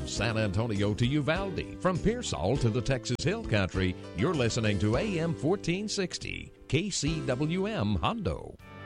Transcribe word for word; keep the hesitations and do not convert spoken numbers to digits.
From San Antonio to Uvalde, from Pearsall to the Texas Hill Country, you're listening to A M fourteen sixty, K C W M Hondo.